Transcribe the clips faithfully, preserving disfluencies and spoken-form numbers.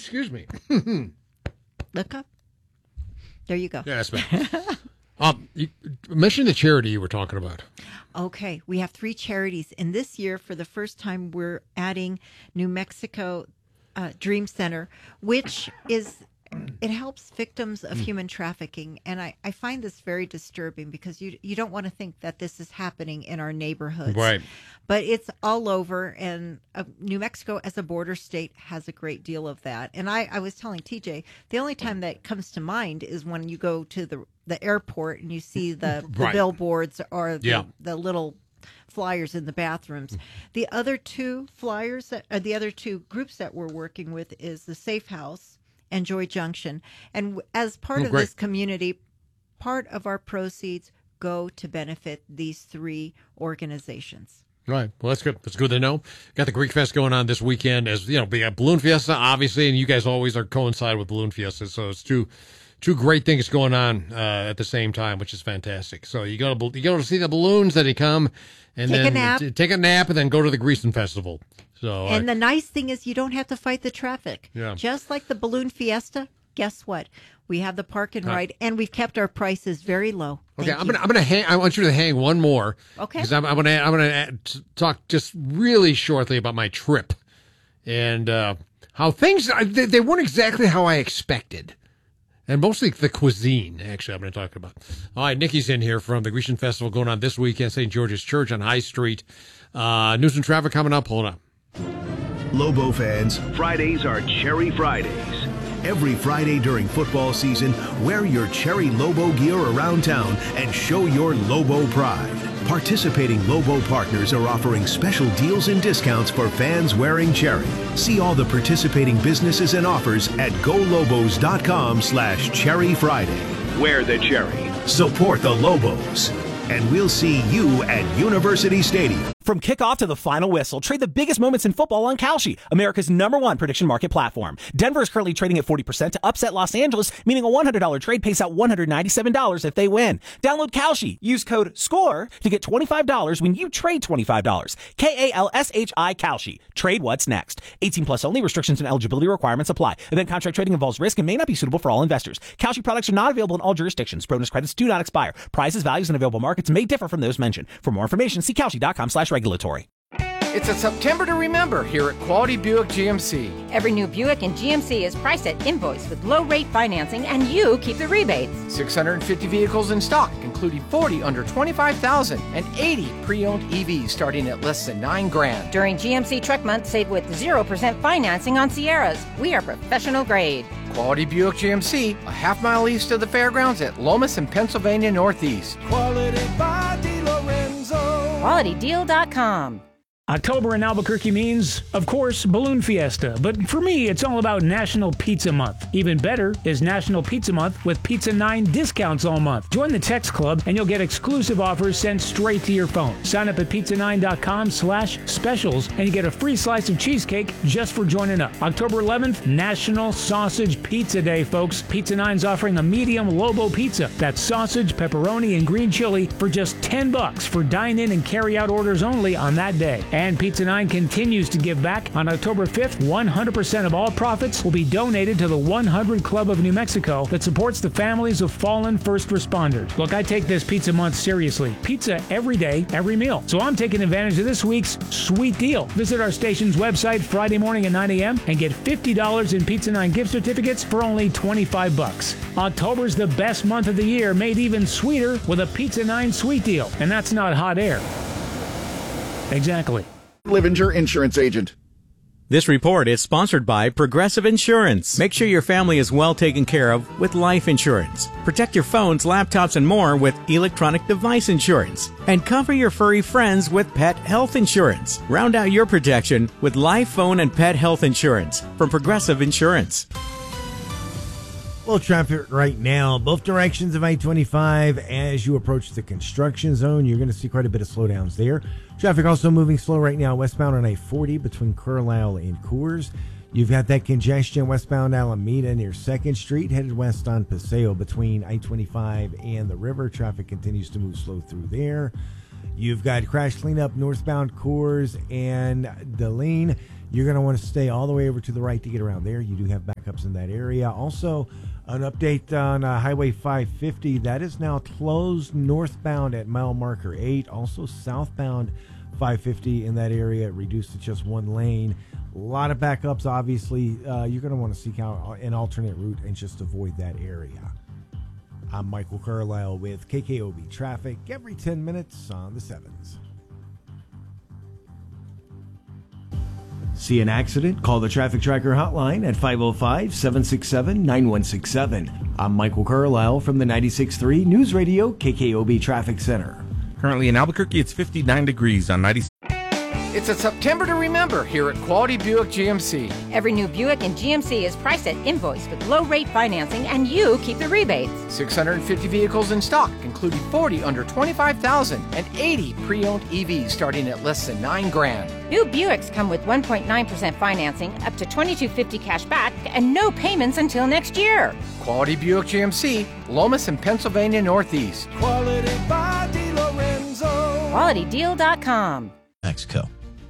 Excuse me. Look up. There you go. Yeah, that's bad. um, you mention the charity you were talking about. Okay, we have three charities, and this year, for the first time, we're adding New Mexico uh, Dream Center, which is it helps victims of human trafficking, and I, I find this very disturbing because you you don't want to think that this is happening in our neighborhoods, Right? But it's all over, and uh, New Mexico, as a border state, has a great deal of that. And I, I was telling T J, the only time that comes to mind is when you go to the the airport and you see the, the Right. billboards or the, Yeah. the little flyers in the bathrooms. The other two flyers, that, or the other two groups that we're working with is the Safe House and Joy Junction. And w- as part Oh, of great. this community, part of our proceeds go to benefit these three organizations. Right. Well, that's good. That's good to know. Got the Greek Fest going on this weekend. As you know, we got Balloon Fiesta, obviously, and you guys always are coincide with Balloon Fiesta. So it's two, two great things going on uh, at the same time, which is fantastic. So you go to you go to see the balloons, then you come and Take a then nap. t- take a nap, and then go to the Greason Festival. So And uh, the nice thing is you don't have to fight the traffic. Yeah. Just like the Balloon Fiesta, guess what? We have the park and ride, and we've kept our prices very low. Okay, Thank I'm you. gonna I'm gonna hang. I want you to hang one more. Okay. Because I'm, I'm gonna I'm gonna add- t- talk just really shortly about my trip and uh, how things they, they weren't exactly how I expected, and mostly the cuisine. Actually, I'm gonna talk about. All right, Nikki's in here from the Grecian Festival going on this weekend, Saint George's Church on High Street. Uh, news and traffic coming up. Hold on. Lobo fans, Fridays are Cherry Fridays. every Friday during football season, wear your Cherry Lobo gear around town and show your Lobo pride. Participating Lobo partners are offering special deals and discounts for fans wearing Cherry. See all the participating businesses and offers at golobos.com slash Cherry Friday. Wear the cherry. Support the Lobos, and we'll see you at University Stadium. From kickoff to the final whistle, trade the biggest moments in football on Kalshi, America's number one prediction market platform. Denver is currently trading at forty percent to upset Los Angeles, meaning a one hundred dollars trade pays out one hundred ninety-seven dollars if they win. Download Kalshi. Use code SCORE to get twenty-five dollars when you trade twenty-five dollars. K A L S H I Kalshi. Trade what's next. eighteen plus only. Restrictions and eligibility requirements apply. Event contract trading involves risk and may not be suitable for all investors. Kalshi products are not available in all jurisdictions. Bonus credits do not expire. Prices, values, and available markets may differ from those mentioned. For more information, see Kalshi.com slash regulatory. It's a September to remember here at Quality Buick G M C. Every new Buick in G M C is priced at invoice with low rate financing, and you keep the rebates. six hundred fifty vehicles in stock, including forty under twenty-five thousand and eighty pre-owned E Vs starting at less than nine grand. During G M C Truck Month, save with zero percent financing on Sierras. We are professional grade. Quality Buick G M C, a half mile east of the fairgrounds at Lomas and Pennsylvania Northeast. Quality by DiLorenzo. quality deal dot com. October in Albuquerque means, of course, Balloon Fiesta. But for me, it's all about National Pizza Month. Even better is National Pizza Month with Pizza nine discounts all month. Join the text club and you'll get exclusive offers sent straight to your phone. Sign up at pizza nine dot com slash specials and you get a free slice of cheesecake just for joining up. October eleventh, National Sausage Pizza Day, folks. Pizza nine's offering a medium Lobo pizza. That's sausage, pepperoni, and green chili for just ten bucks for dine-in and carry-out orders only on that day. And Pizza nine continues to give back. On October fifth, one hundred percent of all profits will be donated to the one hundred Club of New Mexico that supports the families of fallen first responders. Look, I take this Pizza Month seriously. Pizza every day, every meal. So I'm taking advantage of this week's sweet deal. Visit our station's website Friday morning at nine a.m. and get fifty dollars in Pizza nine gift certificates for only twenty-five bucks. October's the best month of the year, made even sweeter with a Pizza nine sweet deal. And that's not hot air. Exactly. Livinger Insurance Agent. This report is sponsored by Progressive Insurance. Make sure your family is well taken care of with life insurance. Protect your phones, laptops, and more with electronic device insurance. And cover your furry friends with pet health insurance. Round out your protection with life, phone, and pet health insurance from Progressive Insurance. Well, traffic right now, both directions of I twenty-five. As you approach the construction zone, you're going to see quite a bit of slowdowns there. Traffic also moving slow right now westbound on I forty between Carlisle and Coors. You've got that congestion westbound Alameda near second Street, headed west on Paseo between I twenty-five and the river. Traffic continues to move slow through there. You've got crash cleanup northbound Coors and Delane. You're going to want to stay all the way over to the right to get around there. You do have backups in that area. Also, an update on uh, Highway five fifty. That is now closed northbound at mile marker eight. Also, southbound five fifty in that area reduced to just one lane. A lot of backups, obviously. Uh, you're going to want to seek out an alternate route and just avoid that area. I'm Michael Carlisle with K K O B Traffic every ten minutes on the sevens. See an accident? Call the Traffic Tracker hotline at five oh five, seven six seven, nine one six seven. I'm Michael Carlisle from the ninety-six point three News Radio K K O B Traffic Center. Currently in Albuquerque, it's fifty-nine degrees on ninety. It's a September to remember here at Quality Buick G M C. Every new Buick in G M C is priced at invoice with low rate financing, and you keep the rebates. six hundred fifty vehicles in stock, including forty under twenty-five thousand and eighty pre-owned E Vs starting at less than nine grand. New Buicks come with one point nine percent financing, up to twenty-two fifty cash back, and no payments until next year. Quality Buick G M C, Lomas and Pennsylvania Northeast. Quality by DeLorenzo. quality deal dot com. Mexico.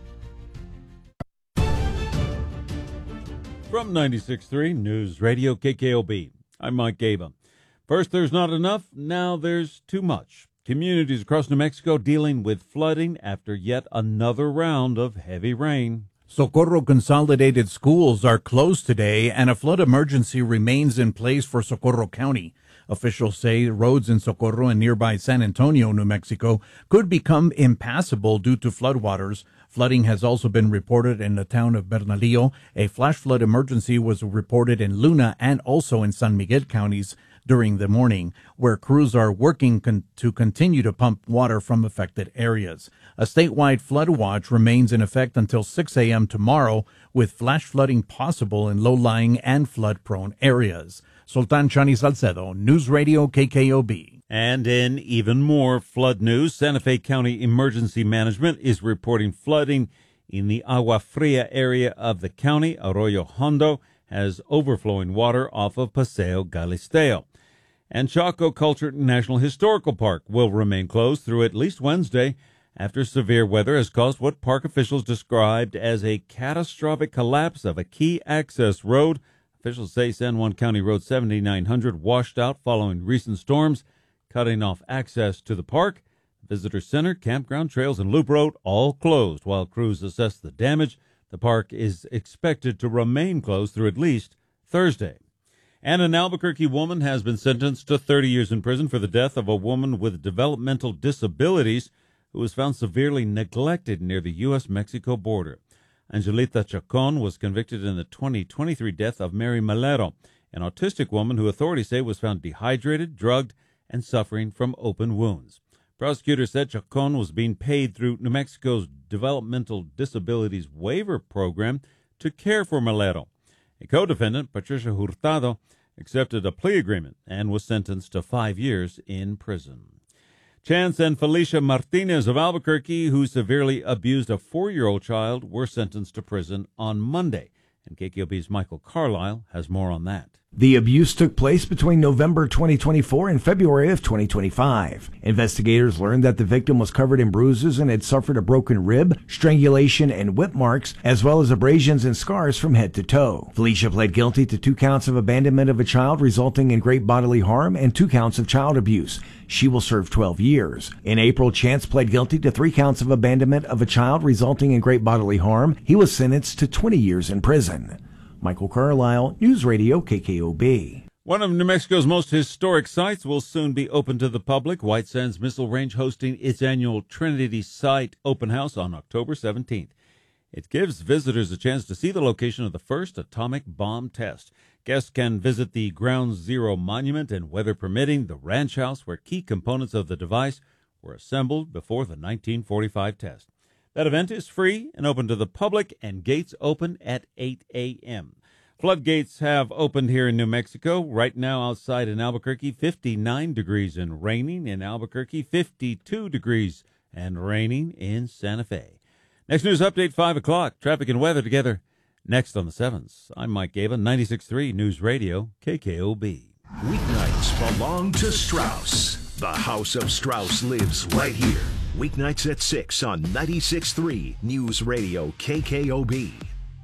From ninety-six point three News Radio K K O B, I'm Mike Gaba. First, there's not enough. Now there's too much. Communities across New Mexico dealing with flooding after yet another round of heavy rain. Socorro Consolidated Schools are closed today, and a flood emergency remains in place for Socorro County. Officials say roads in Socorro and nearby San Antonio, New Mexico, could become impassable due to floodwaters. Flooding has also been reported in the town of Bernalillo. A flash flood emergency was reported in Luna and also in San Miguel counties during the morning, where crews are working con- to continue to pump water from affected areas. A statewide flood watch remains in effect until six a.m. tomorrow, with flash flooding possible in low-lying and flood-prone areas. Sultan Chani Salcedo, News Radio K K O B. And in even more flood news, Santa Fe County Emergency Management is reporting flooding in the Agua Fria area of the county. Arroyo Hondo has overflowing water off of Paseo Galisteo. And Chaco Culture National Historical Park will remain closed through at least Wednesday after severe weather has caused what park officials described as a catastrophic collapse of a key access road. Officials say San Juan County Road seventy-nine hundred washed out following recent storms, cutting off access to the park. Visitor Center, campground, trails, and loop road all closed while crews assess the damage. The park is expected to remain closed through at least Thursday. And an Albuquerque woman has been sentenced to thirty years in prison for the death of a woman with developmental disabilities who was found severely neglected near the U S Mexico border. Angelita Chacon was convicted in the twenty twenty-three death of Mary Malero, an autistic woman who authorities say was found dehydrated, drugged, and suffering from open wounds. Prosecutors said Chacon was being paid through New Mexico's Developmental Disabilities Waiver Program to care for Malero. A co-defendant, Patricia Hurtado, accepted a plea agreement and was sentenced to five years in prison. Chance and Felicia Martinez of Albuquerque, who severely abused a four-year-old child, were sentenced to prison on Monday. And K K O B's Michael Carlisle has more on that. The abuse took place between November twenty twenty-four and February of twenty twenty-five. Investigators learned that the victim was covered in bruises and had suffered a broken rib, strangulation, and whip marks, as well as abrasions and scars from head to toe. Felicia pled guilty to two counts of abandonment of a child resulting in great bodily harm and two counts of child abuse. She will serve twelve years. In April, Chance pled guilty to three counts of abandonment of a child resulting in great bodily harm. He was sentenced to twenty years in prison. Michael Carlisle, News Radio K K O B. One of New Mexico's most historic sites will soon be open to the public. White Sands Missile Range hosting its annual Trinity Site Open House on October seventeenth. It gives visitors a chance to see the location of the first atomic bomb test. Guests can visit the Ground Zero Monument and, weather permitting, the ranch house where key components of the device were assembled before the nineteen forty-five test. That event is free and open to the public, and gates open at eight a.m. Floodgates have opened here in New Mexico. Right now outside in Albuquerque, fifty-nine degrees and raining. In Albuquerque, fifty-two degrees and raining in Santa Fe. Next news update, five o'clock. Traffic and weather together next on the sevens. I'm Mike Gaba, ninety-six point three News Radio, K K O B. Weeknights belong to Strauss. The House of Strauss lives right here. Weeknights at six on ninety-six point three News Radio K K O B.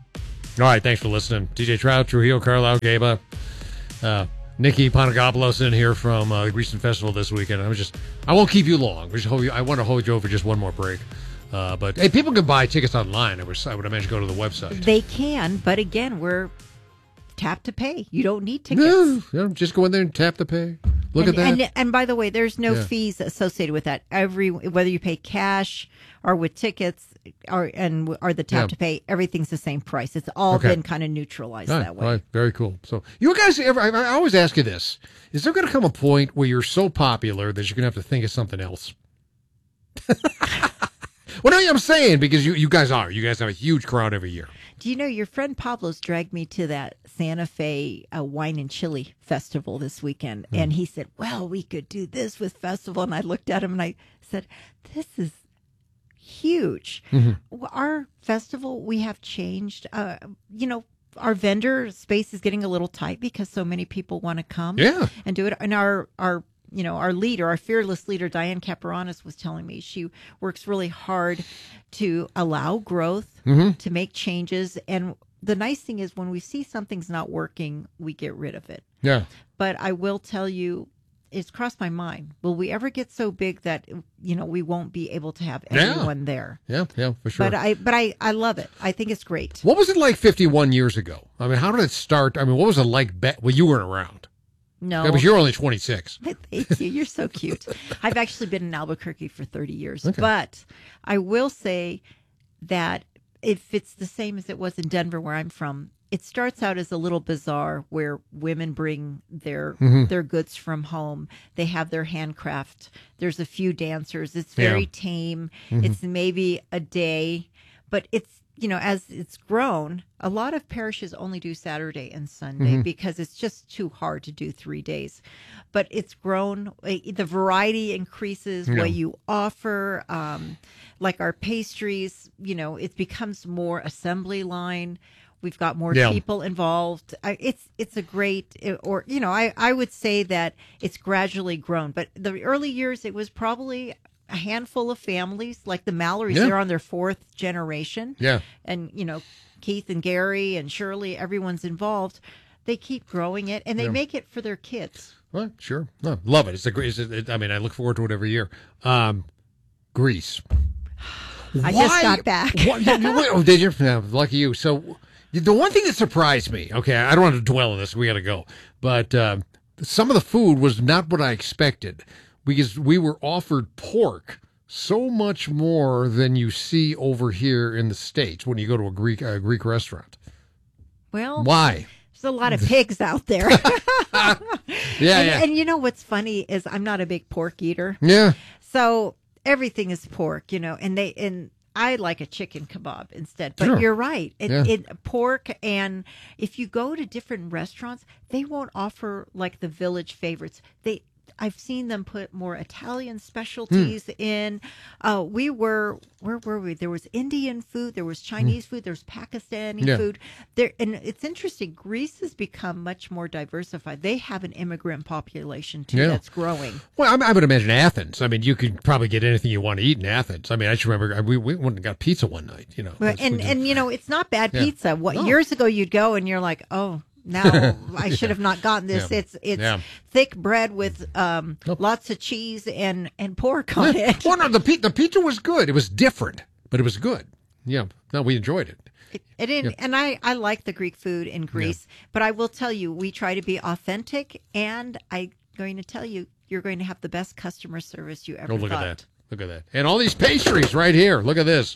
All right, thanks for listening. T J Trout, Trujillo, Carlisle, Gaba, uh, Nikki Panagopoulos in here from uh, the Greaston Festival this weekend. I was just, I won't keep you long. We just hold you, I want to hold you over just one more break. Uh, but hey, people can buy tickets online. I would, I would imagine go to the website. They can, but again, we're tap to pay. You don't need tickets. No, no, just go in there and tap to pay. Look and, at that. And, and by the way, there's no Yeah. fees associated with that. Every whether you pay cash or with tickets or and or the tap Yeah. to pay, everything's the same price. It's all Okay. been kind of neutralized All right, that way. all right, very cool. So, you guys ever? I, I always ask you this: is there going to come a point where you're so popular that you're going to have to think of something else? Well, no, I'm saying because you, you guys are. You guys have a huge crowd every year. Do you know your friend Pablo's dragged me to that Santa Fe uh, Wine and Chili Festival this weekend, Hmm. and he said, "Well, we could do this with festival." And I looked at him and I said, "This is huge. Mhm. Our festival, we have changed. Uh, you know." Our vendor space is getting a little tight because so many people want to come Yeah. and do it. And our, our, you know, our leader, our fearless leader, Diane Caperonis, was telling me she works really hard to allow growth, Mhm. to make changes. And the nice thing is when we see something's not working, we get rid of it. Yeah. But I will tell you, it's crossed my mind. Will we ever get so big that, you know, we won't be able to have Yeah. everyone there? Yeah, yeah, for sure. But I, but I, I love it. I think it's great. What was it like fifty-one years ago? I mean, how did it start? I mean, what was it like? Be- well, you weren't around. No. Yeah, but you're only twenty-six. Thank you. You're so cute. I've actually been in Albuquerque for thirty years. Okay. But I will say that if it's the same as it was in Denver, where I'm from, it starts out as a little bazaar where women bring their Mhm. their goods from home. They have their handcraft. There's a few dancers. It's very Yeah. tame. Mhm. It's maybe a day, but it's, you know, as it's grown, a lot of parishes only do Saturday and Sunday Mhm. because it's just too hard to do three days. But it's grown. eh, The variety increases. Yeah. What you offer, um, like our pastries, you know, it becomes more assembly line. We've got more Yeah. people involved. I, it's it's a great, or you know, I, I would say that it's gradually grown. But the early years, it was probably a handful of families, like the Mallorys. Yeah. They're on their fourth generation. Yeah. And you know, Keith and Gary and Shirley, everyone's involved. They keep growing it, and they Yeah. make it for their kids. Well, sure. No, love it. It's a great. It's a, it, I mean, I look forward to it every year. Um, Greece. I just Why- got back. Why- you- you- oh, did you? No, lucky you. So, the one thing that surprised me. Okay, I don't want to dwell on this. We got to go. But um, some of the food was not what I expected because we were offered pork so much more than you see over here in the States when you go to a Greek uh, Greek restaurant. Well, Why? There's a lot of pigs out there. Yeah, and, yeah. and you know what's funny is I'm not a big pork eater. Yeah. So everything is pork, you know, and they and I like a chicken kebab instead. But Sure. you're right. It, Yeah. it pork, and if you go to different restaurants, they won't offer like the village favorites. They I've seen them put more Italian specialties Hmm. in. Uh, we were where were we? There was Indian food, there was Chinese food, there was Pakistani Yeah. food. There, and it's interesting. Greece has become much more diversified. They have an immigrant population too Yeah. that's growing. Well, I, I would imagine Athens. I mean, you could probably get anything you want to eat in Athens. I mean, I just remember I- we, we went and got pizza one night, you know. Well, That's- we and did- and you know, it's not bad Yeah. pizza. What No. years ago you'd go and you're like, oh, now I should have not gotten this. Yeah. It's it's Yeah. thick bread with um, lots of cheese and and pork on it. Well, no, the, pi- the pizza was good. It was different, but it was good. Yeah, no, we enjoyed it. It didn't, Yeah. and I, I like the Greek food in Greece, but I will tell you, we try to be authentic, and I'm going to tell you, you're going to have the best customer service you ever Oh, look thought. at that. Look at that. And all these pastries right here. Look at this.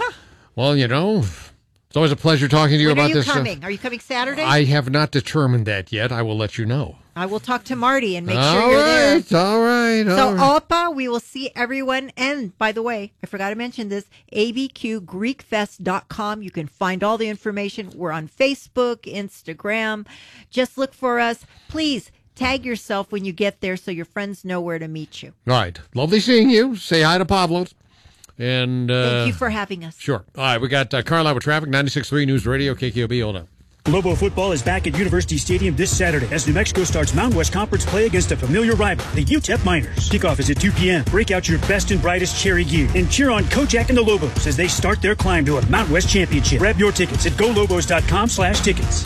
Well, you know, it's always a pleasure talking to you When about are you this. uh, coming? Are you coming Saturday? I have not determined that yet. I will let you know. I will talk to Marty and make All sure you're right, there. all right, all So, right. Opa, we will see everyone. And by the way, I forgot to mention this, A B Q Greek Fest dot com. You can find all the information. We're on Facebook, Instagram. Just look for us. Please tag yourself when you get there so your friends know where to meet you. All right. Lovely seeing you. Say hi to Pablo's. And uh, Thank you for having us. Sure. All right. We got uh, Carlisle with traffic, ninety-six point three News Radio, K K O B. Hold on. Lobo football is back at University Stadium this Saturday as New Mexico starts Mountain West Conference play against a familiar rival, the U T E P Miners. Kickoff is at two p.m. Break out your best and brightest Cherry gear and cheer on Kojak and the Lobos as they start their climb to a Mountain West championship. Grab your tickets at golobos.com slash tickets.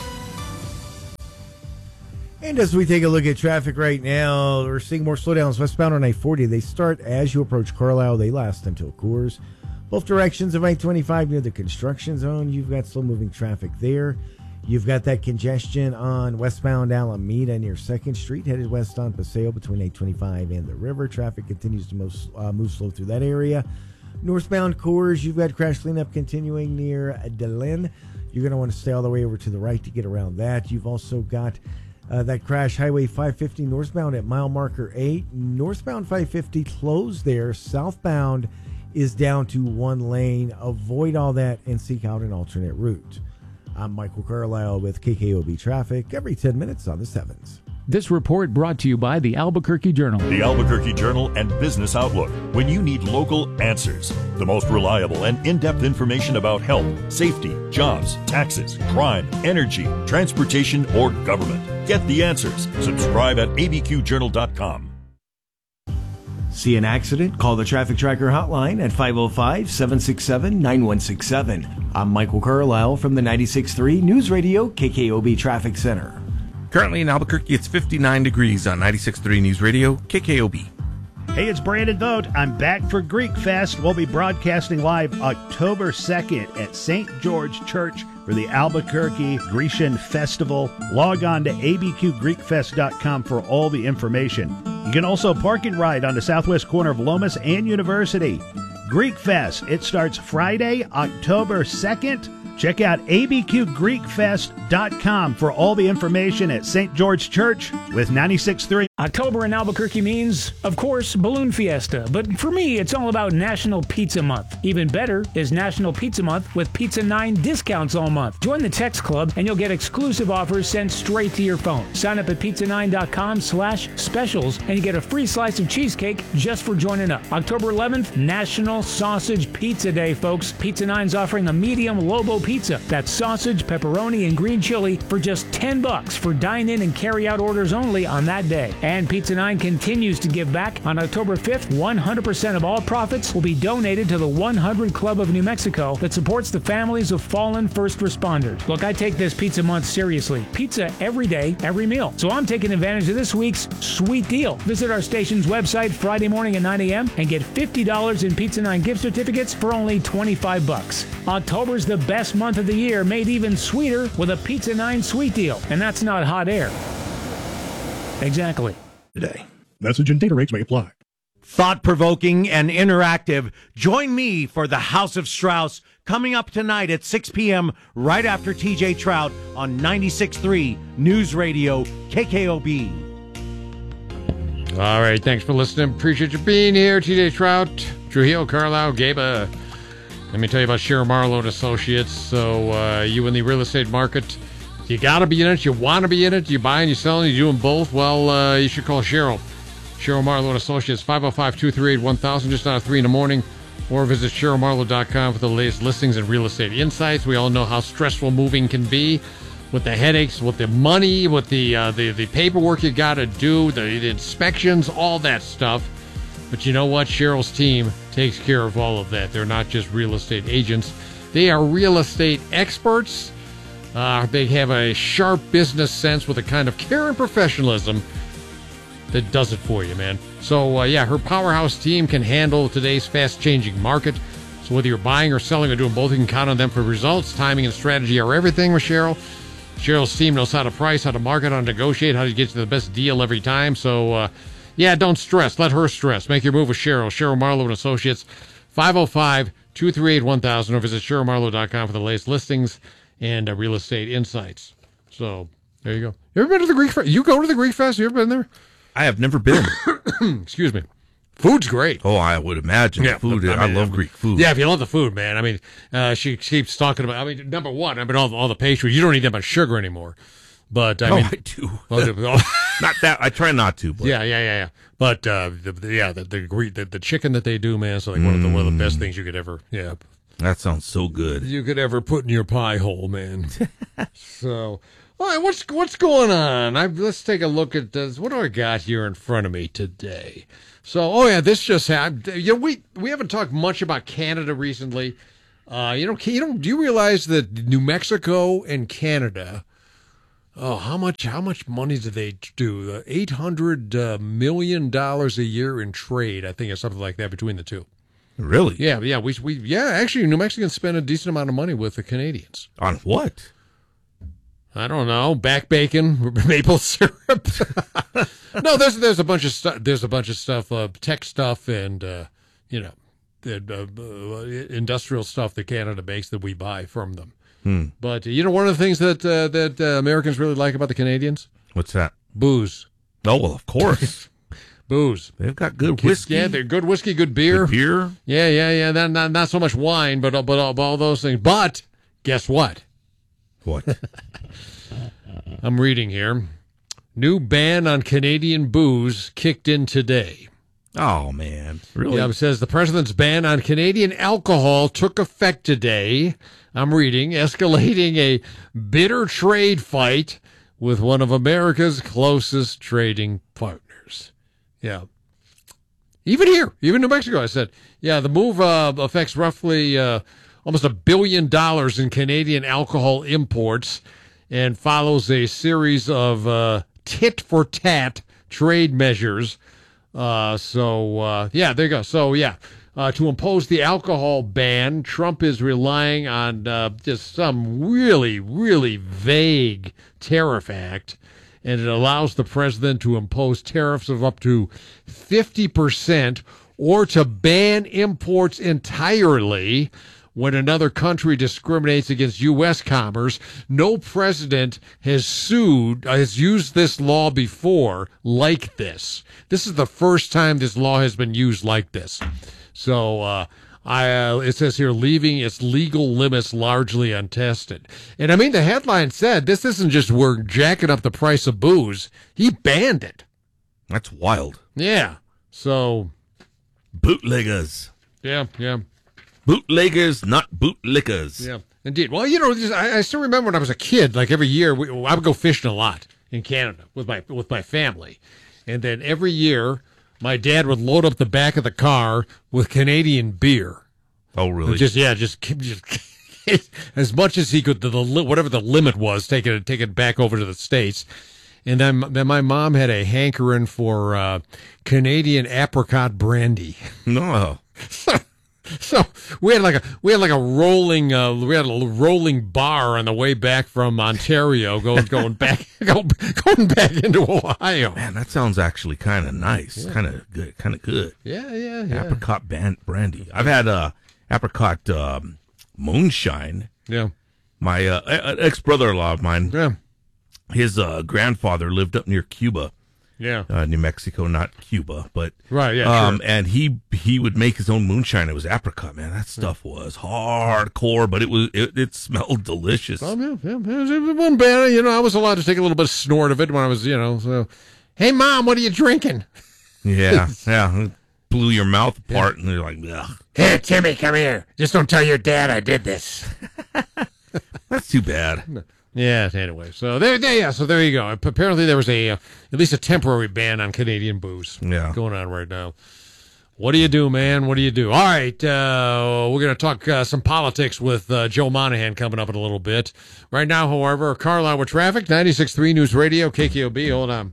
And as we take a look at traffic right now, we're seeing more slowdowns westbound on I forty. They start as you approach Carlisle. They last until Coors. Both directions of I twenty-five near the construction zone. You've got slow-moving traffic there. You've got that congestion on westbound Alameda near second Street, headed west on Paseo between eight twenty-five and the river. Traffic continues to move, uh, move slow through that area. Northbound Coors, you've got crash cleanup continuing near DeLynn. You're going to want to stay all the way over to the right to get around that. You've also got uh, that crash, Highway five fifty northbound at mile marker eight. Northbound five fifty closed there. Southbound is down to one lane. Avoid all that and seek out an alternate route. I'm Michael Carlisle with K K O B Traffic every ten minutes on the sevens. This report brought to you by the Albuquerque Journal. The Albuquerque Journal and Business Outlook. When you need local answers, the most reliable and in-depth information about health, safety, jobs, taxes, crime, energy, transportation, or government. Get the answers. Subscribe at a b q journal dot com. See an accident? Call the Traffic Tracker hotline at five oh five, seven six seven, nine one six seven. I'm Michael Carlisle from the ninety-six point three News Radio K K O B Traffic Center. Currently in Albuquerque, it's fifty-nine degrees on ninety-six point three News Radio K K O B. Hey, it's Brandon Vogt. I'm back for Greek Fest. We'll be broadcasting live October second at Saint George Church for the Albuquerque Grecian Festival. Log on to a b q greek fest dot com for all the information. You can also park and ride on the southwest corner of Lomas and University. Greek Fest, it starts Friday, October second. Check out a b q greek fest dot com for all the information at Saint George Church with ninety-six point three. October in Albuquerque means, of course, Balloon Fiesta. But for me, it's all about National Pizza Month. Even better is National Pizza Month with Pizza nine discounts all month. Join the text club and you'll get exclusive offers sent straight to your phone. Sign up at pizza nine dot com slash specials and you get a free slice of cheesecake just for joining up. October eleventh, National Sausage Pizza Day, folks. Pizza nine's offering a medium Lobo pizza. That's sausage, pepperoni, and green chili for just ten bucks for dine-in and carry-out orders only on that day. And Pizza nine continues to give back. On October fifth, one hundred percent of all profits will be donated to the one hundred Club of New Mexico that supports the families of fallen first responders. Look, I take this Pizza Month seriously. Pizza every day, every meal. So I'm taking advantage of this week's sweet deal. Visit our station's website Friday morning at nine a.m. and get fifty dollars in Pizza nine gift certificates for only twenty-five bucks. October's the best month of the year, made even sweeter with a Pizza nine sweet deal. And that's not hot air. Exactly. Today. Message and data rates may apply. Thought-provoking and interactive. Join me for the House of Strauss coming up tonight at six p.m. right after T J Trout on ninety-six point three News Radio K K O B. All right, thanks for listening. Appreciate you being here. T J Trout, Trujillo, Carlisle, Gaba. Let me tell you about Cheryl Marlowe and Associates. So uh, you in the real estate market, you got to be in it. You want to be in it. You buying, you selling, you doing both. Well, uh, you should call Cheryl. Cheryl Marlowe and Associates, five oh five, two three eight, one thousand, just out of three in the morning. Or visit cheryl marlowe dot com for the latest listings and real estate insights. We all know how stressful moving can be with the headaches, with the money, with the uh, the, the paperwork you got to do, the, the inspections, all that stuff. But you know what? Cheryl's team takes care of all of that. They're not just real estate agents. They are real estate experts. Uh, they have a sharp business sense with a kind of care and professionalism that does it for you, man. So, uh, yeah, her powerhouse team can handle today's fast-changing market. So whether you're buying or selling or doing both, you can count on them for results. Timing and strategy are everything with Cheryl. Cheryl's team knows how to price, how to market, how to negotiate, how to get you the best deal every time. So, uh, yeah, don't stress. Let her stress. Make your move with Cheryl. Cheryl Marlowe and Associates, five oh five, two three eight, one thousand, or visit cheryl marlowe dot com for the latest listings and uh, real estate insights. So, there you go. You ever been to the Greek Fest? You go to the Greek Fest? You ever been there? I have never been. Excuse me. Food's great. Oh, I would imagine. Yeah, the food. I, mean, I love Greek food. Yeah, if you love the food, man. I mean, uh, she keeps talking about, I mean, number one, I mean, all, all the pastries. You don't eat that much sugar anymore. But, I oh, mean. I do. Well, not that. I try not to. But. Yeah, yeah, yeah, yeah. But, uh, the, the, yeah, the, the, the, the chicken that they do, man, is like mm. one, of the, one of the best things you could ever, yeah. That sounds so good. You could ever put in your pie hole, man. So, all right, what's what's going on? I, let's take a look at this. What do I got here in front of me today? So, oh yeah, this just happened. You know, we we haven't talked much about Canada recently. Uh, you know, you don't do you realize that New Mexico and Canada? Oh, how much how much money do they do? Uh, Eight hundred uh, million dollars a year in trade, I think, or something like that between the two. Really? Yeah, yeah. We we yeah. Actually, New Mexicans spend a decent amount of money with the Canadians. On what? I don't know. Back bacon, maple syrup. No, there's there's a bunch of stuff. There's a bunch of stuff, uh, tech stuff, and uh, you know, the, uh, uh, industrial stuff that Canada makes that we buy from them. Hmm. But uh, you know, one of the things that uh, that uh, Americans really like about the Canadians? What's that? Booze. Oh well, of course. Booze. They've got good whiskey. Yeah, they're good whiskey, good beer. Good beer. Yeah, yeah, yeah. Not, not, not so much wine, but, but, all, but all those things. But guess what? What? I'm reading here. New ban on Canadian booze kicked in today. Oh, man. Really? Yeah, it says the president's ban on Canadian alcohol took effect today. I'm reading, escalating a bitter trade fight with one of America's closest trading partners. Yeah. Even here, even New Mexico, I said, yeah, the move uh, affects roughly uh, almost a billion dollars in Canadian alcohol imports and follows a series of uh, tit-for-tat trade measures. Uh, so, uh, yeah, there you go. So, yeah, uh, to impose the alcohol ban, Trump is relying on uh, just some really, really vague tariff act. And it allows the president to impose tariffs of up to fifty percent or to ban imports entirely when another country discriminates against U S commerce. No president has sued, has used this law before like this. This is the first time this law has been used like this. So, uh, I, uh, it says here, leaving its legal limits largely untested. And I mean, the headline said, this isn't just we're jacking up the price of booze. He banned it. That's wild. Yeah. So. Bootleggers. Yeah, yeah. Bootleggers, not bootlickers. Yeah, indeed. Well, you know, just, I, I still remember when I was a kid, like every year, we, I would go fishing a lot in Canada with my with my family. And then every year, my dad would load up the back of the car with Canadian beer. Oh, really? Just yeah, just, just as much as he could, the, the whatever the limit was, take it take it back over to the States. And then then my mom had a hankering for uh, Canadian apricot brandy. No. So we had like a we had like a rolling uh, we had a rolling bar on the way back from Ontario going going back going, going back into Ohio. Man, that sounds actually kind of nice, yeah. kind of good, kind of good. Yeah, yeah, yeah. Apricot band, brandy. I've had uh, apricot um, moonshine. Yeah. My uh, ex brother-in-law of mine. Yeah. His uh, grandfather lived up near Cuba. Yeah, uh, New Mexico, not Cuba, but right. Yeah, um, sure. And he he would make his own moonshine. It was apricot, man. That stuff was hardcore, but it was it, it smelled delicious. Oh yeah, yeah. It, was, it wasn't bad. You know, I was allowed to take a little bit of snort of it when I was, you know. So, hey, Mom, what are you drinking? Yeah, yeah. It blew your mouth apart, yeah. And you're like, ugh. Hey, Timmy, come here. Just don't tell your dad I did this. That's too bad. Yeah. Anyway, so there, there, yeah. So there you go. Apparently, there was a uh, at least a temporary ban on Canadian booze. Yeah. Going on right now. What do you do, man? What do you do? All right, uh, we're going to talk uh, some politics with uh, Joe Monahan coming up in a little bit. Right now, however, Carlisle with traffic, ninety-six point three News Radio, K K O B. Hold on.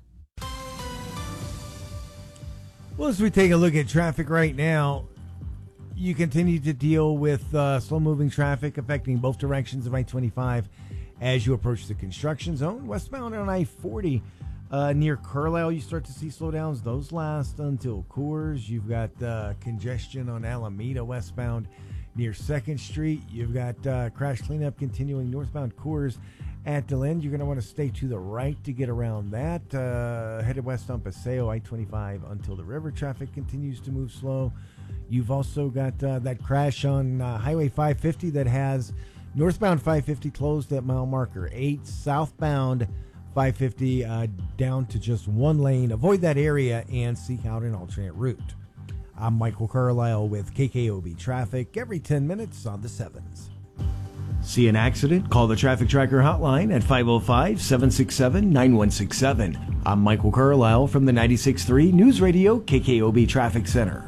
Well, as we take a look at traffic right now, you continue to deal with uh, slow-moving traffic affecting both directions of I twenty-five as you approach the construction zone. Westbound on I forty uh, near Carlisle, you start to see slowdowns. Those last until Coors. You've got uh, congestion on Alameda westbound near second Street. You've got uh, crash cleanup continuing northbound Coors at DeLynn. You're going to want to stay to the right to get around that. Uh, headed west on Paseo, I twenty-five until the river. Traffic continues to move slow. You've also got uh, that crash on uh, Highway five fifty that has northbound five fifty closed at mile marker eight. Southbound five fifty uh, down to just one lane. Avoid that area and seek out an alternate route. I'm Michael Carlisle with K K O B Traffic every ten minutes on the sevens. See an accident? Call the Traffic Tracker hotline at five oh five, seven six seven, nine one six seven. I'm Michael Carlisle from the ninety-six point three News Radio K K O B Traffic Center.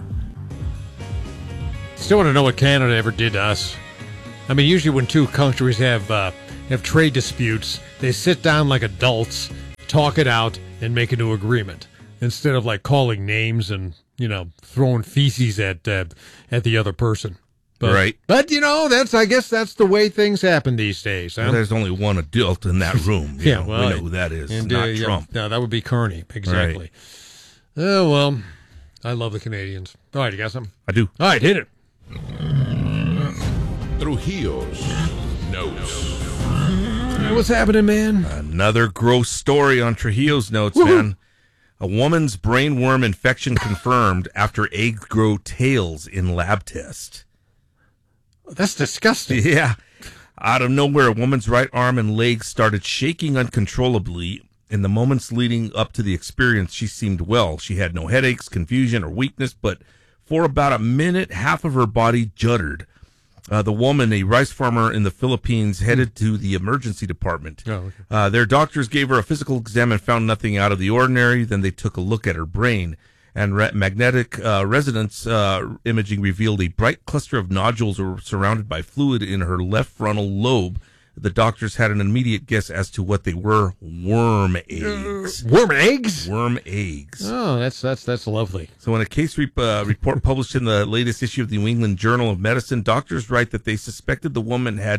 Still want to know what Canada ever did to us. I mean, usually when two countries have uh, have trade disputes, they sit down like adults, talk it out, and make a new agreement instead of like calling names and, you know, throwing feces at uh, at the other person. But, right. But, you know, that's I guess that's the way things happen these days. Huh? Well, there's only one adult in that room. You yeah, know, well, we know who that is. And, not uh, Trump. Yeah, no, that would be Kearney. Exactly. Right. Oh, well, I love the Canadians. All right, you got something? I do. All right, hit it. Trujillo's Notes. Hey, what's happening, man? Another gross story on Trujillo's Notes, Woo-hoo. man. A woman's brain worm infection confirmed after eggs grow tails in lab test. That's disgusting. Yeah. Out of nowhere, a woman's right arm and legs started shaking uncontrollably. In the moments leading up to the experience, she seemed well. She had no headaches, confusion, or weakness, but for about a minute, half of her body juddered. Uh, the woman, a rice farmer in the Philippines, headed to the emergency department. Oh, okay. Uh, their doctors gave her a physical exam and found nothing out of the ordinary. Then they took a look at her brain. And re- magnetic uh, resonance uh, imaging revealed a bright cluster of nodules were surrounded by fluid in her left frontal lobe. The doctors had an immediate guess as to what they were: worm eggs. Uh, worm eggs? Worm eggs. Oh, that's that's that's lovely. So in a case re- uh, report published in the latest issue of the New England Journal of Medicine, doctors write that they suspected the woman had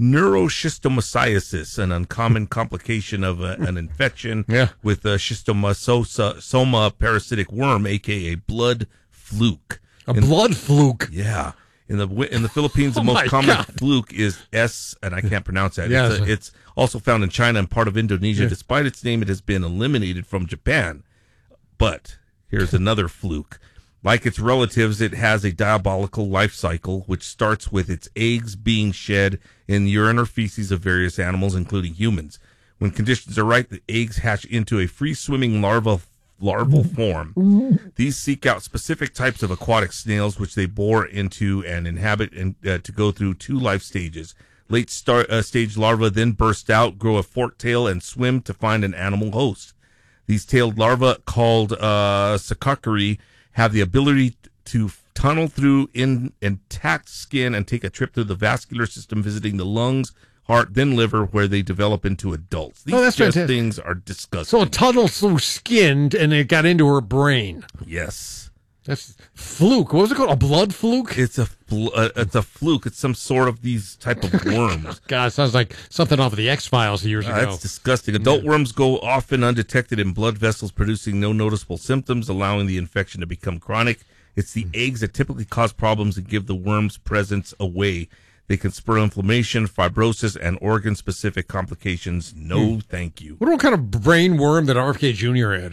neuroschistomaciasis, an uncommon complication of a, an infection yeah. with a schistosoma parasitic worm, aka blood fluke. A in, blood fluke? Yeah. In the in the Philippines, oh the most common God. fluke is S, and I can't pronounce that. Yeah, it's, a, it's also found in China and part of Indonesia. Yeah. Despite its name, it has been eliminated from Japan. But here's another fluke. Like its relatives, it has a diabolical life cycle, which starts with its eggs being shed in urine or feces of various animals, including humans. When conditions are right, the eggs hatch into a free-swimming larva larval form. These seek out specific types of aquatic snails, which they bore into and inhabit and uh, to go through two life stages. Late star, uh, stage larvae then burst out, grow a forked tail, and swim to find an animal host. These tailed larvae, called uh, sakakari, have the ability to tunnel through in intact skin and take a trip through the vascular system, visiting the lungs, heart, then liver, where they develop into adults. These oh, that's just fantastic. things are disgusting. So it tunneled through skin and it got into her brain. Yes. That's fluke. What was it called? A blood fluke? It's a fl- uh, it's a fluke. It's some sort of these type of worms. God, it sounds like something off of the X-Files years uh, ago. That's disgusting. Adult yeah. worms go often undetected in blood vessels, producing no noticeable symptoms, allowing the infection to become chronic. It's the eggs that typically cause problems and give the worm's presence away. They can spur inflammation, fibrosis, and organ-specific complications. No, mm. thank you. What what kind of brain worm that R F K Junior had?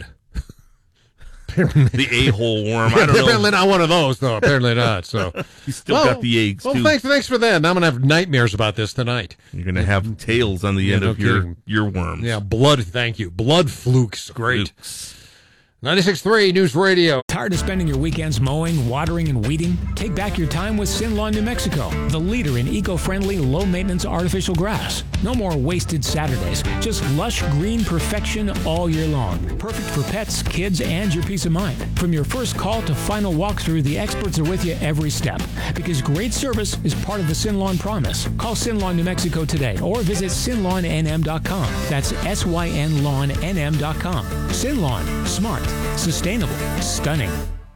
The a-hole worm. I don't yeah, apparently know. not one of those, though. Apparently not. So you still well, got the eggs, well, too. Well, thanks, thanks for that. I'm going to have nightmares about this tonight. You're going to have tails on the yeah, end no of your, your worms. Yeah, blood, thank you. Blood flukes. Great. Flukes. ninety-six point three News Radio. Tired of spending your weekends mowing, watering, and weeding? Take back your time with Sin Lawn New Mexico, the leader in eco-friendly, low-maintenance artificial grass. No more wasted Saturdays. Just lush green perfection all year long. Perfect for pets, kids, and your peace of mind. From your first call to final walkthrough, the experts are with you every step. Because great service is part of the Sin Lawn promise. Call Sin Lawn New Mexico today or visit sin lawn n m dot com. That's S Y N lawn N M dot com. Sin Lawn. Smart. Sustainable. Stunning.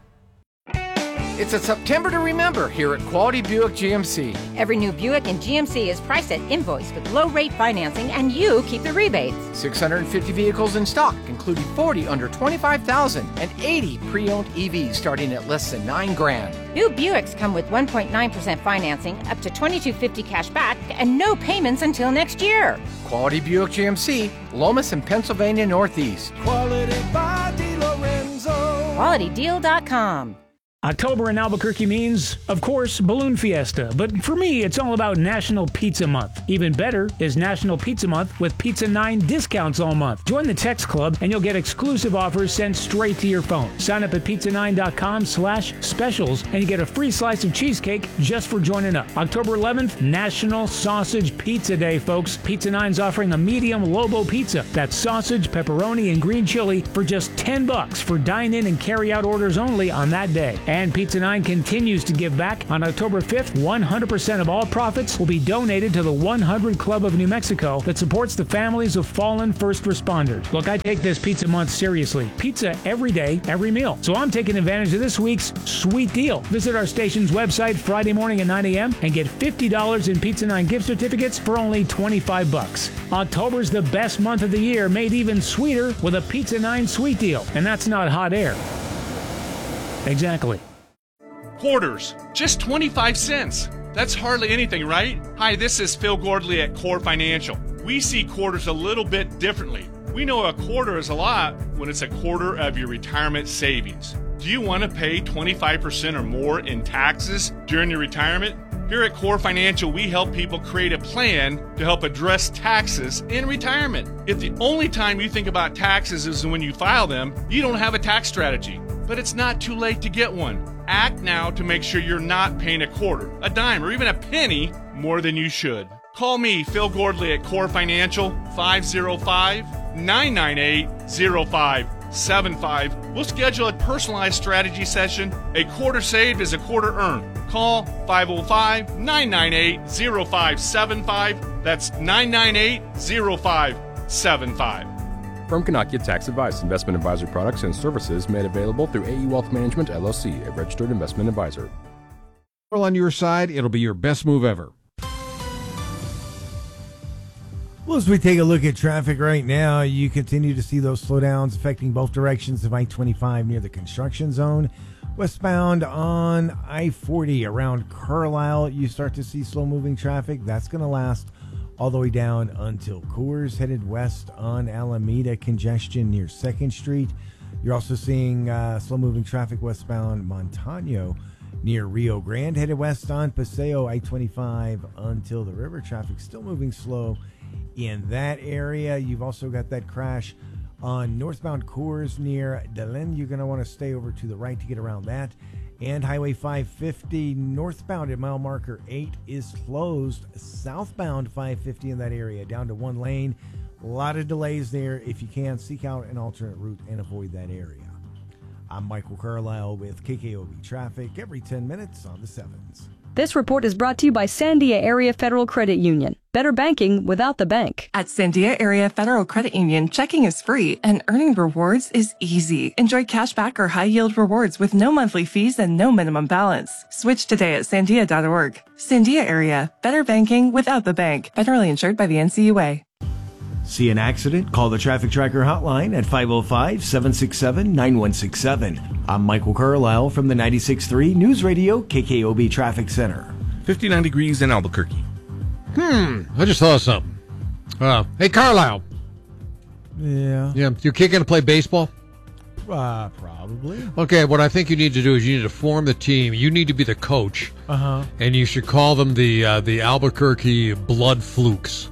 It's a September to remember here at Quality Buick G M C. Every new Buick in G M C is priced at invoice with low-rate financing, and you keep the rebates. six hundred fifty vehicles in stock, including forty under twenty-five thousand and eighty pre-owned E Vs starting at less than nine grand. New Buicks come with one point nine percent financing, up to twenty-two fifty cash back, and no payments until next year. Quality Buick G M C, Lomas and Pennsylvania Northeast. Quality by DeLorenzo. quality deal dot com. October in Albuquerque means, of course, Balloon Fiesta. But for me, it's all about National Pizza Month. Even better is National Pizza Month with Pizza nine discounts all month. Join the text club and you'll get exclusive offers sent straight to your phone. Sign up at pizza nine dot com slash specials and you get a free slice of cheesecake just for joining up. October eleventh, National Sausage Pizza Day, folks. Pizza nine's offering a medium Lobo pizza. That's sausage, pepperoni, and green chili for just ten bucks for dine-in and carry-out orders only on that day. And Pizza nine continues to give back. On October fifth, one hundred percent of all profits will be donated to the one hundred Club of New Mexico that supports the families of fallen first responders. Look, I take this Pizza Month seriously. Pizza every day, every meal. So I'm taking advantage of this week's sweet deal. Visit our station's website Friday morning at nine a.m. and get fifty dollars in Pizza nine gift certificates for only twenty-five bucks. October's the best month of the year, made even sweeter with a Pizza nine sweet deal. And that's not hot air. Exactly. Quarters, just twenty-five cents. That's hardly anything, right? Hi, this is Phil Gordley at Core Financial. We see quarters a little bit differently. We know a quarter is a lot when it's a quarter of your retirement savings. Do you want to pay twenty-five percent or more in taxes during your retirement? Here at Core Financial, we help people create a plan to help address taxes in retirement. If the only time you think about taxes is when you file them, you don't have a tax strategy. But it's not too late to get one. Act now to make sure you're not paying a quarter, a dime, or even a penny more than you should. Call me, Phil Gordley, at Core Financial, five oh five, nine nine eight, oh five seven five. We'll schedule a personalized strategy session. A quarter saved is a quarter earned. Call five oh five, nine nine eight, oh five seven five. That's nine nine eight, oh five seven five. Firm cannot give tax advice. Investment advisory products and services made available through A E Wealth Management, L L C, a registered investment advisor. Well, on your side, it'll be your best move ever. Well, as we take a look at traffic right now, you continue to see those slowdowns affecting both directions of I twenty-five near the construction zone. Westbound on I forty around Carlisle, you start to see slow-moving traffic. That's going to last all the way down until Coors. Headed west on Alameda, congestion near second Street. You're also seeing uh, slow-moving traffic westbound Montano near Rio Grande. Headed west on Paseo I twenty-five until the river. Traffic still moving slow in that area. You've also got that crash on northbound Coors near Delen. You're going to want to stay over to the right to get around that. And Highway five fifty northbound at mile marker eight is closed. Southbound five fifty in that area down to one lane. A lot of delays there. If you can, seek out an alternate route and avoid that area. I'm Michael Carlisle with K K O B Traffic every ten minutes on the sevens. This report is brought to you by Sandia Area Federal Credit Union. Better banking without the bank. At Sandia Area Federal Credit Union, checking is free and earning rewards is easy. Enjoy cashback or high-yield rewards with no monthly fees and no minimum balance. Switch today at sandia dot org. Sandia Area. Better banking without the bank. Federally insured by the N C U A. See an accident? Call the Traffic Tracker hotline at five oh five, seven six seven, nine one six seven. I'm Michael Carlisle from the ninety-six point three News Radio K K O B Traffic Center. fifty-nine degrees in Albuquerque. Hmm, I just thought of something. Uh, hey, Carlisle. Yeah. Yeah, you kicking to play baseball? Uh, probably. Okay, what I think you need to do is you need to form the team. You need to be the coach. Uh-huh. And you should call them the uh, the Albuquerque Blood Flukes.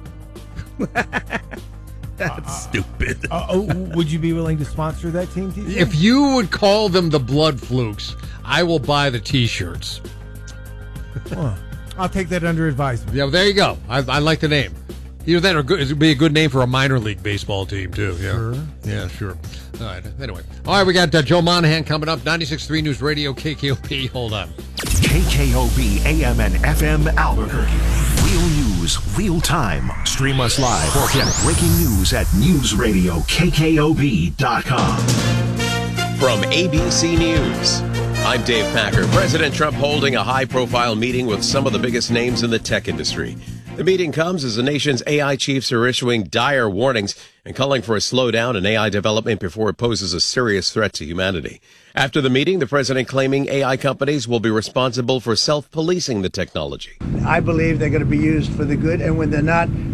That's uh, stupid. uh, oh, would you be willing to sponsor that team, T J? If you would call them the Blood Flukes, I will buy the T-shirts. Huh. I'll take that under advisement. Yeah, well, there you go. I, I like the name. Either that or good, it would be a good name for a minor league baseball team, too. Yeah. Sure. Yeah, sure. All right. Anyway. All right, we got uh, Joe Monahan coming up. ninety-six point three News Radio, K K O B. Hold on. K K O B A M and F M Albuquerque. Real news, real time. Stream us live or get breaking news at news radio K K O B dot com. From A B C News, I'm Dave Packer. President Trump holding a high-profile meeting with some of the biggest names in the tech industry. The meeting comes as the nation's A I chiefs are issuing dire warnings and calling for a slowdown in A I development before it poses a serious threat to humanity. After the meeting, the president claiming A I companies will be responsible for self-policing the technology. I believe they're going to be used for the good, and when they're not,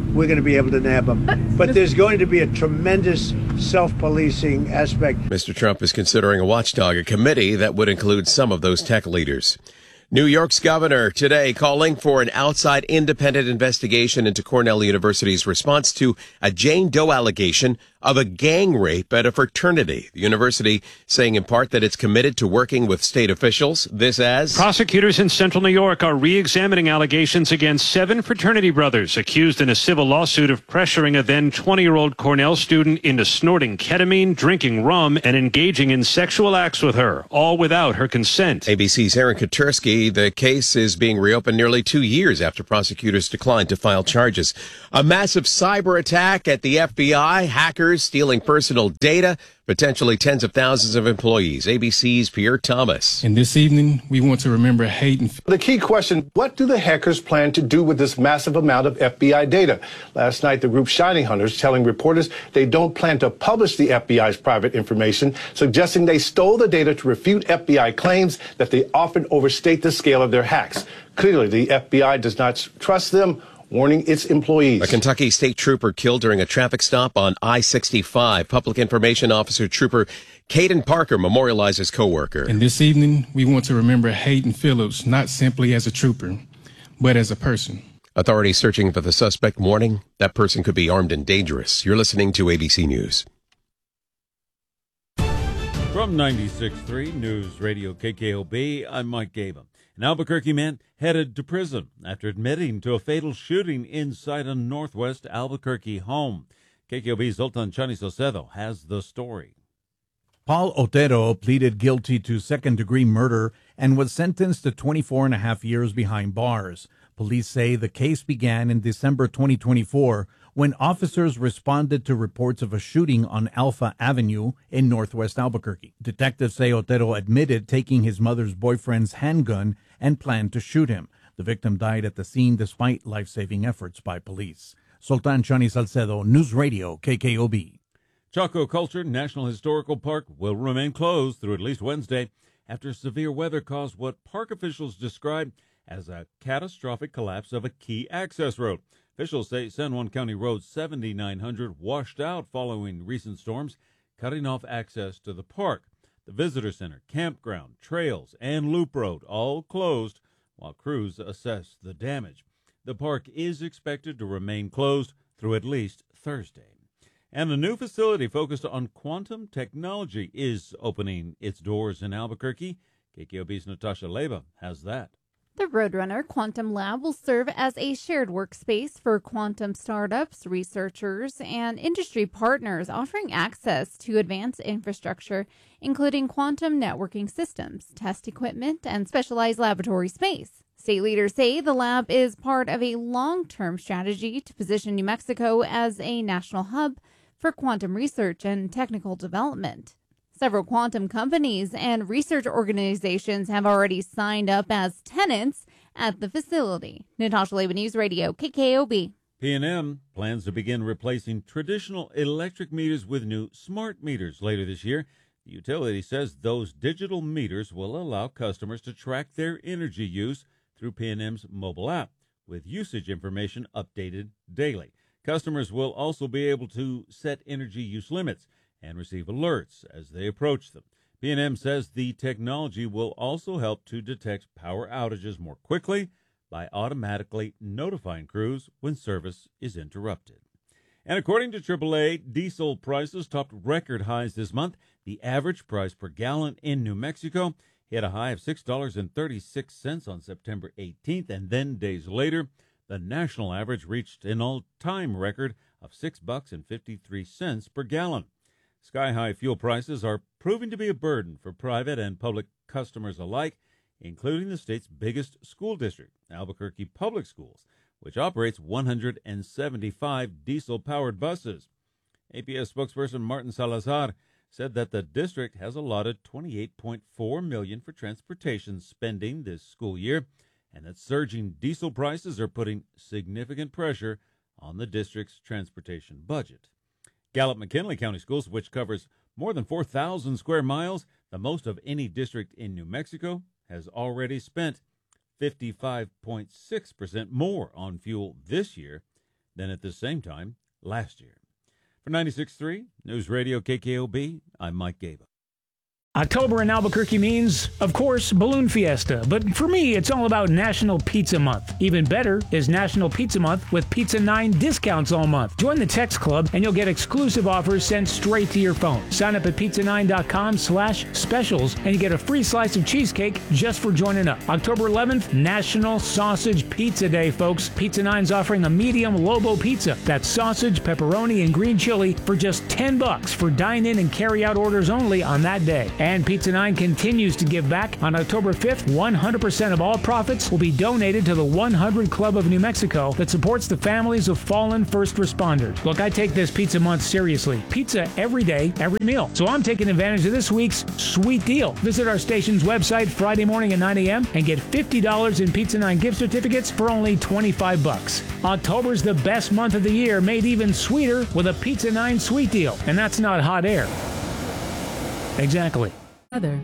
we're going to be able to nab them. But there's going to be a tremendous self-policing aspect. Mister Trump is considering a watchdog, a committee that would include some of those tech leaders. New York's governor today calling for an outside independent investigation into Cornell University's response to a Jane Doe allegation of a gang rape at a fraternity. The university saying in part that it's committed to working with state officials. This as prosecutors in central New York are re-examining allegations against seven fraternity brothers accused in a civil lawsuit of pressuring a then twenty-year-old Cornell student into snorting ketamine, drinking rum, and engaging in sexual acts with her, all without her consent. A B C's Aaron Katursky. The case is being reopened nearly two years after prosecutors declined to file charges. A massive cyber attack at the F B I, hackers stealing personal data, potentially tens of thousands of employees. A B C's Pierre Thomas. And this evening, we want to remember hate and... The key question, what do the hackers plan to do with this massive amount of F B I data? Last night, the group Shining Hunters telling reporters they don't plan to publish the F B I's private information, suggesting they stole the data to refute F B I claims that they often overstate the scale of their hacks. Clearly, the F B I does not trust them, warning its employees. A Kentucky state trooper killed during a traffic stop on I sixty-five. Public Information Officer Trooper Caden Parker memorialized his co-worker. And this evening, we want to remember Hayden Phillips, not simply as a trooper, but as a person. Authorities searching for the suspect, warning that person could be armed and dangerous. You're listening to A B C News. From ninety-six point three News Radio K K O B, I'm Mike Gaba. An Albuquerque man headed to prison after admitting to a fatal shooting inside a Northwest Albuquerque home. K K O B's Zoltan Chani Saucedo has the story. Paul Otero pleaded guilty to second-degree murder and was sentenced to twenty-four and a half years behind bars. Police say the case began in December twenty twenty-four when officers responded to reports of a shooting on Alpha Avenue in Northwest Albuquerque. Detectives say Otero admitted taking his mother's boyfriend's handgun and planned to shoot him. The victim died at the scene despite life-saving efforts by police. Sultan Chani Salcedo, News Radio, K K O B. Chaco Culture National Historical Park will remain closed through at least Wednesday after severe weather caused what park officials describe as a catastrophic collapse of a key access road. Officials say San Juan County Road seventy-nine hundred washed out following recent storms, cutting off access to the park. The visitor center, campground, trails, and loop road all closed while crews assess the damage. The park is expected to remain closed through at least Thursday. And a new facility focused on quantum technology is opening its doors in Albuquerque. K K O B's Natasha Leba has that. The Roadrunner Quantum Lab will serve as a shared workspace for quantum startups, researchers, and industry partners, offering access to advanced infrastructure, including quantum networking systems, test equipment, and specialized laboratory space. State leaders say the lab is part of a long-term strategy to position New Mexico as a national hub for quantum research and technical development. Several quantum companies and research organizations have already signed up as tenants at the facility. Natasha Leba, News Radio, K K O B. P and M plans to begin replacing traditional electric meters with new smart meters later this year. The utility says those digital meters will allow customers to track their energy use through P and M's mobile app, with usage information updated daily. Customers will also be able to set energy use limits and receive alerts as they approach them. P and M says the technology will also help to detect power outages more quickly by automatically notifying crews when service is interrupted. And according to triple A, diesel prices topped record highs this month. The average price per gallon in New Mexico hit a high of six dollars and thirty-six cents on September eighteenth, and then days later, the national average reached an all-time record of six bucks and fifty-three cents per gallon. Sky-high fuel prices are proving to be a burden for private and public customers alike, including the state's biggest school district, Albuquerque Public Schools, which operates one hundred seventy-five diesel-powered buses. A P S spokesperson Martin Salazar said that the district has allotted twenty-eight point four million dollars for transportation spending this school year, and that surging diesel prices are putting significant pressure on the district's transportation budget. Gallup-McKinley County Schools, which covers more than four thousand square miles, the most of any district in New Mexico, has already spent fifty-five point six percent more on fuel this year than at the same time last year. For ninety-six point three News Radio K K O B, I'm Mike Gaba. October in Albuquerque means, of course, Balloon Fiesta. But for me, it's all about National Pizza Month. Even better is National Pizza Month with Pizza nine discounts all month. Join the text club and you'll get exclusive offers sent straight to your phone. Sign up at pizza nine dot com slash specials and you get a free slice of cheesecake just for joining up. October eleventh, National Sausage Pizza Day, folks. Pizza nine's offering a medium Lobo pizza. That's sausage, pepperoni, and green chili for just ten bucks for dine-in and carry-out orders only on that day. And Pizza nine continues to give back. On October fifth, one hundred percent of all profits will be donated to the one hundred Club of New Mexico that supports the families of fallen first responders. Look, I take this Pizza Month seriously. Pizza every day, every meal. So I'm taking advantage of this week's sweet deal. Visit our station's website Friday morning at nine a.m. and get fifty dollars in Pizza nine gift certificates for only twenty-five bucks. October's the best month of the year, made even sweeter with a Pizza nine sweet deal. And that's not hot air. Exactly. Heather.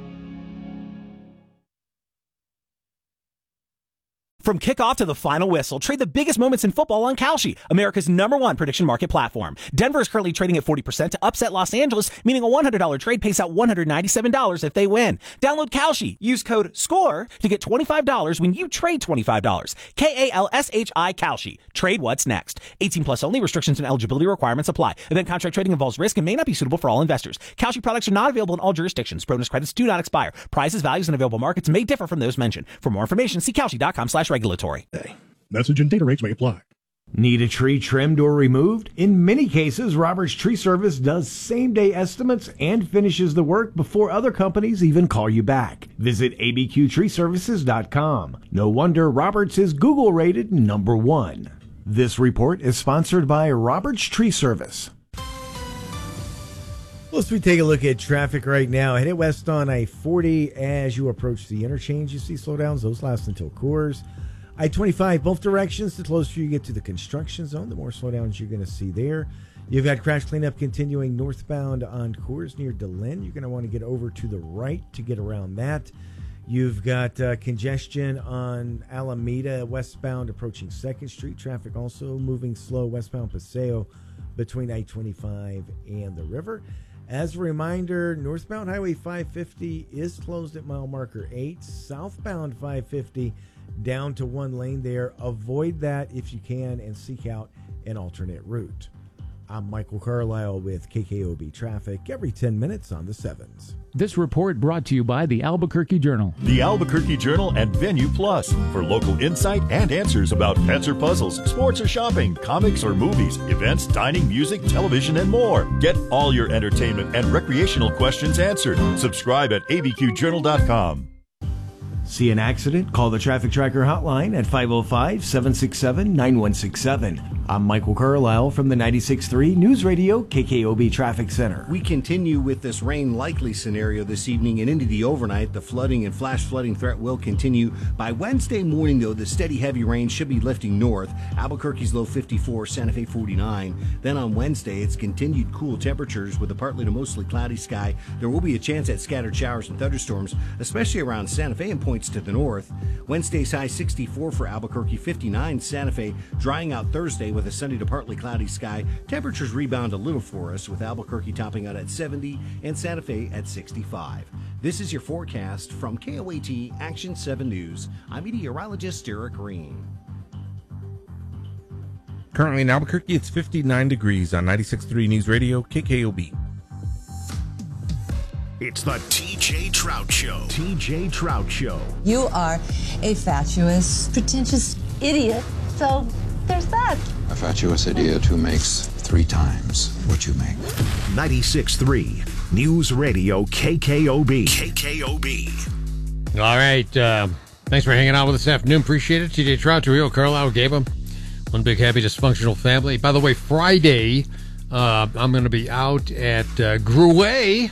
From kickoff to the final whistle, trade the biggest moments in football on Kalshi, America's number one prediction market platform. Denver is currently trading at forty percent to upset Los Angeles, meaning a one hundred dollars trade pays out one hundred ninety-seven dollars if they win. Download Kalshi. Use code SCORE to get twenty-five dollars when you trade twenty-five dollars. K A L S H I Kalshi. Trade what's next. eighteen plus only. Restrictions and eligibility requirements apply. Event contract trading involves risk and may not be suitable for all investors. Kalshi products are not available in all jurisdictions. Bonus credits do not expire. Prices, values, and available markets may differ from those mentioned. For more information, see Kalshi dot com slash regulatory. Message and data rates may apply. Need a tree trimmed or removed? In many cases, Roberts Tree Service does same-day estimates and finishes the work before other companies even call you back. Visit A B Q tree services dot com. No wonder Roberts is Google-rated number one. This report is sponsored by Roberts Tree Service. Let's we take a look at traffic right now. Headed west on I forty as you approach the interchange. You see slowdowns. Those last until Coors. I twenty-five, both directions. The closer you get to the construction zone, the more slowdowns you're going to see there. You've got crash cleanup continuing northbound on Coors near DeLynn. You're going to want to get over to the right to get around that. You've got uh, congestion on Alameda westbound approaching second Street. Traffic also moving slow westbound Paseo between I twenty-five and the river. As a reminder, northbound Highway five fifty is closed at mile marker eight. Southbound five fifty down to one lane there. Avoid that if you can and seek out an alternate route. I'm Michael Carlisle with K K O B Traffic every ten minutes on the sevens. This report brought to you by the Albuquerque Journal. The Albuquerque Journal and Venue Plus for local insight and answers about pets or puzzles, sports or shopping, comics or movies, events, dining, music, television, and more. Get all your entertainment and recreational questions answered. Subscribe at A B Q journal dot com. See an accident? Call the Traffic Tracker hotline at five oh five, seven six seven, nine one six seven. I'm Michael Carlisle from the ninety-six point three News Radio K K O B Traffic Center. We continue with this rain likely scenario this evening and into the overnight. The flooding and flash flooding threat will continue. By Wednesday morning, though, the steady heavy rain should be lifting north. Albuquerque's low fifty-four, Santa Fe forty-nine. Then on Wednesday, it's continued cool temperatures with a partly to mostly cloudy sky. There will be a chance at scattered showers and thunderstorms, especially around Santa Fe and points to the north. Wednesday's high sixty-four for Albuquerque, fifty-nine Santa Fe, drying out Thursday with a sunny to partly cloudy sky. Temperatures rebound a little for us with Albuquerque topping out at seventy and Santa Fe at sixty-five. This is your forecast from K O A T Action seven News. I'm meteorologist Eric Green. Currently in Albuquerque, it's fifty-nine degrees on ninety-six point three News Radio K K O B. It's the T J Trout Show. T J Trout Show. You are a fatuous, pretentious idiot. So there's that. A fatuous idiot who makes three times what you make. ninety-six point three News Radio K K O B. K K O B. All right. Uh, thanks for hanging out with us this afternoon. Appreciate it. T J Trout, Rio, Carlisle, gave him one big, happy, dysfunctional family. By the way, Friday, uh, I'm going to be out at uh, Gruet.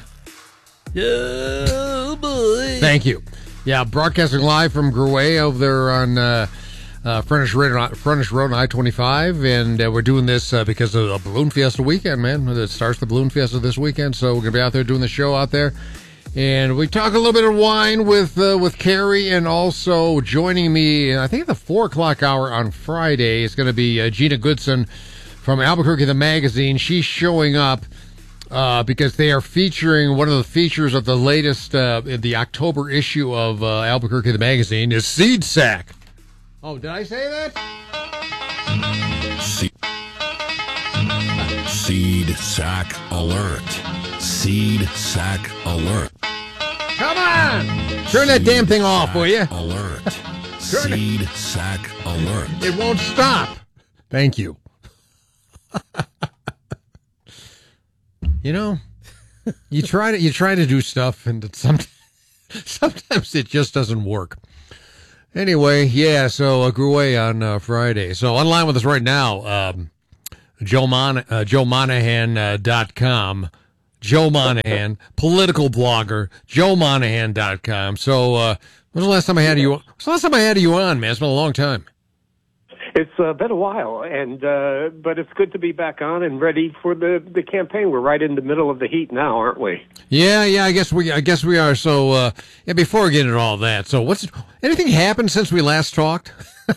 Oh, boy. Thank you. Yeah, broadcasting live from Gruet over there on uh, uh, Furnish Road, Furnish Road on I twenty-five, and uh, we're doing this uh, because of the Balloon Fiesta weekend, man. It starts the Balloon Fiesta this weekend, so we're going to be out there doing the show out there. And we talk a little bit of wine with uh, with Carrie, and also joining me, I think at the four o'clock hour on Friday, is going to be uh, Gina Goodson from Albuquerque the Magazine. She's showing up uh, because they are featuring one of the features of the latest, uh, the October issue of uh, Albuquerque the Magazine is Seed Sack. Oh, did I say that? Se- Seed Sack Alert. Seed Sack Alert. Come on! Turn that damn thing off, will you? Alert. Seed Sack Alert. It won't stop. Thank you. You know, you try to you try to do stuff, and it some, sometimes it just doesn't work. Anyway, yeah, so uh, Grouet on uh, Friday. So online with us right now, um, Joe, Mon- uh, Joe Monahan uh, dot com. Joe Monahan, political blogger, Joe Monahan dot com. So, uh, when was the last time I had you? When was the last time I had you on, man? It's been a long time. It's uh, been a while, and uh, but it's good to be back on and ready for the, the campaign. We're right in the middle of the heat now, aren't we? Yeah, yeah. I guess we, I guess we are. So, uh, yeah. Before we get into all that, so what's anything happened since we last talked?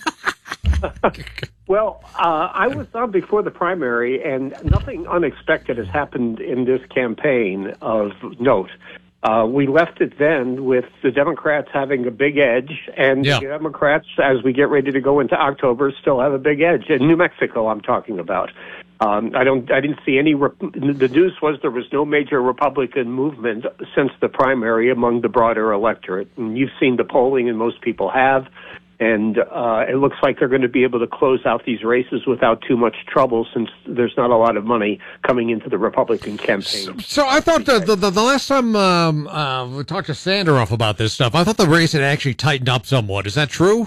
Well, uh, I was on before the primary, and nothing unexpected has happened in this campaign of note. Uh, we left it then with the Democrats having a big edge, and yeah. the Democrats, as we get ready to go into October, still have a big edge. In New Mexico, I'm talking about. Um, I don't. I didn't see any. Rep- the news was there was no major Republican movement since the primary among the broader electorate. And you've seen the polling, and most people have. And uh, it looks like they're going to be able to close out these races without too much trouble, since there's not a lot of money coming into the Republican campaign. So, so I thought the, the the last time um, uh, we talked to Sanderoff about this stuff, I thought the race had actually tightened up somewhat. Is that true?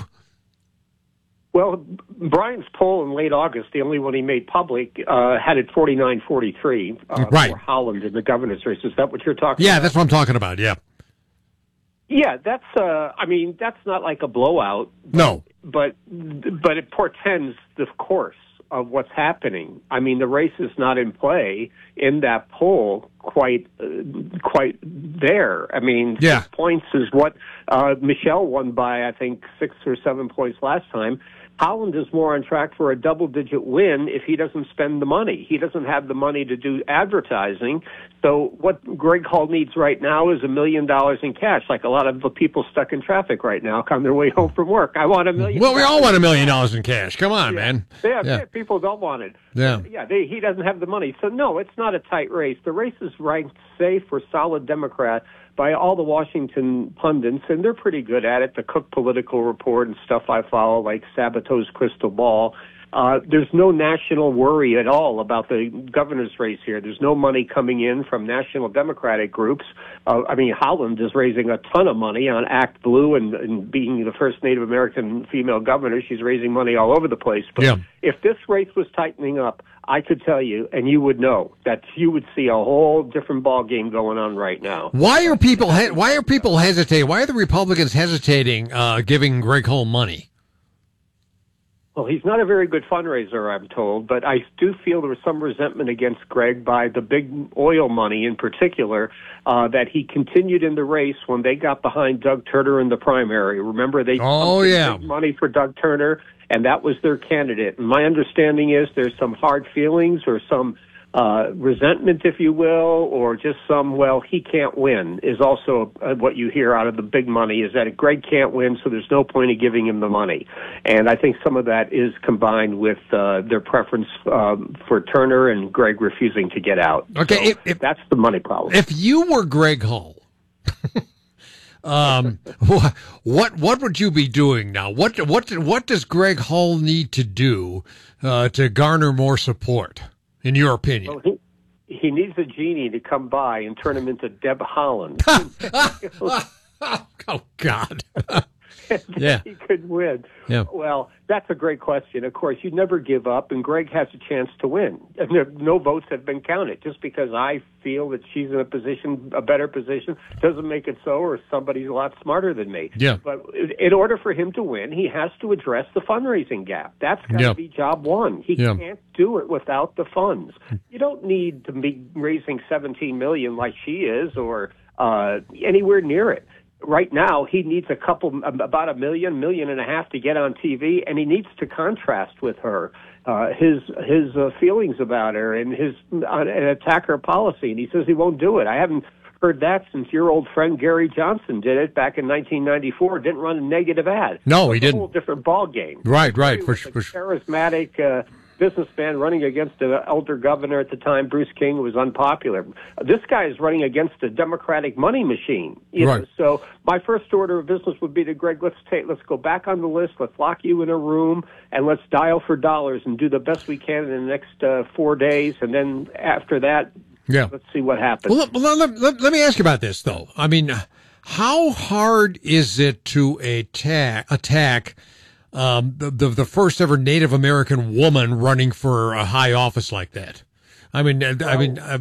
Well, Brian's poll in late August, the only one he made public, uh, had it forty-nine forty-three uh, right. for Holland in the governor's race. Is that what you're talking yeah, about? Yeah, that's what I'm talking about, yeah. Yeah, that's, uh, I mean, that's not like a blowout. No. But, but it portends the course of what's happening. I mean, the race is not in play in that poll quite, uh, quite there. I mean, yeah. six points is what, uh, Michelle won by, I think, six or seven points last time. Holland is more on track for a double-digit win if he doesn't spend the money. He doesn't have the money to do advertising. So what Greg Hall needs right now is a million dollars in cash, like a lot of the people stuck in traffic right now on their way home from work. I want a million. Well, we all want a million dollars in cash. Come on, yeah. man. Yeah, yeah, yeah, people don't want it. Yeah. Yeah, they, he doesn't have the money. So, no, it's not a tight race. The race is ranked safe for solid Democrat by all the Washington pundits, and they're pretty good at it. The Cook Political Report and stuff I follow, like Sabato's Crystal Ball. Uh, there's no national worry at all about the governor's race here. There's no money coming in from national Democratic groups. Uh, I mean, Holland is raising a ton of money on Act Blue, and, and being the first Native American female governor, she's raising money all over the place. But yeah. if this race was tightening up, I could tell you, and you would know, that you would see a whole different ball game going on right now. Why are people he- Why are people hesitating? Why are the Republicans hesitating uh, giving Greg Hall money? Well, he's not a very good fundraiser, I'm told, but I do feel there was some resentment against Greg by the big oil money in particular, uh, that he continued in the race when they got behind Doug Turner in the primary. Remember, they oh, pumped yeah. big money for Doug Turner, and that was their candidate. And my understanding is there's some hard feelings or some uh, resentment, if you will, or just some, well, he can't win, is also uh, what you hear out of the big money, is that Greg can't win, so there's no point in giving him the money. And I think some of that is combined with uh, their preference um, for Turner and Greg refusing to get out. Okay, so if, if, that's the money problem. If you were Greg Hall, um, what what would you be doing now? What what what does Greg Hall need to do uh, to garner more support, in your opinion? Well, he, he needs a genie to come by and turn him into Deb Haaland. Oh, God. And yeah. he could win. Yeah. Well, that's a great question. Of course, you never give up, and Greg has a chance to win. And there, no votes have been counted. Just because I feel that she's in a position, a better position, doesn't make it so, or somebody's a lot smarter than me. Yeah. But in order for him to win, he has to address the fundraising gap. That's got to Yeah. be job one. He Yeah. can't do it without the funds. You don't need to be raising seventeen million dollars like she is, or uh, anywhere near it. Right now, he needs a couple, about a million, million and a half to get on T V, and he needs to contrast with her. Uh, his his uh, feelings about her and his uh, and attack her policy, and he says he won't do it. I haven't heard that since your old friend Gary Johnson did it back in nineteen ninety-four. Didn't run a negative ad. No, he it's didn't. A whole different ball game. Right, right. He For, was a for, charismatic uh, businessman running against an elder governor at the time, Bruce King, who was unpopular. This guy is running against a Democratic money machine. You right. know? So my first order of business would be to Greg, let's take, let's go back on the list, let's lock you in a room, and let's dial for dollars and do the best we can in the next uh, four days, and then after that, yeah. let's see what happens. Well, let, let, let, let me ask you about this, though. I mean, how hard is it to attack, attack um, the, the the first ever Native American woman running for a high office like that? I mean, I mean, uh,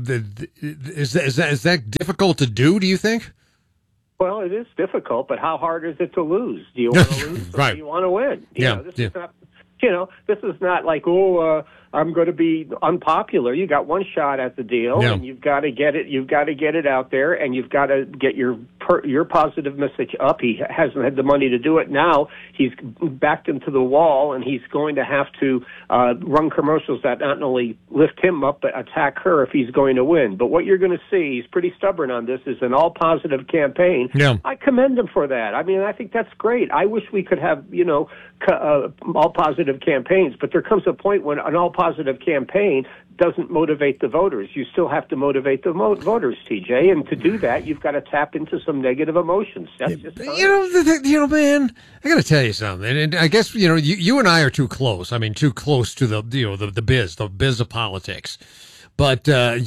is that, is that is that difficult to do? Do you think? Well, it is difficult, but how hard is it to lose? Do you want to lose? Or right. do you want to win? You yeah. know, this yeah. is not. You know, this is not like, oh, uh, I'm going to be unpopular. You got one shot at the deal, yeah. and you've got to get it. You've got to get it out there, and you've got to get your per, your positive message up. He hasn't had the money to do it. Now he's backed into the wall, and he's going to have to uh, run commercials that not only lift him up but attack her if he's going to win. But what you're going to see, he's pretty stubborn on this, is an all positive campaign. Yeah. I commend him for that. I mean, I think that's great. I wish we could have, you know, uh, all positive campaigns, but there comes a point when an all positive campaign doesn't motivate the voters. You still have to motivate the mo- voters, T J, and to do that, you've got to tap into some negative emotions. That's just you know, the, the, you know, man, I got to tell you something, and, and I guess you know, you, you and I are too close. I mean, too close to the you know the, the biz, the biz of politics. But uh,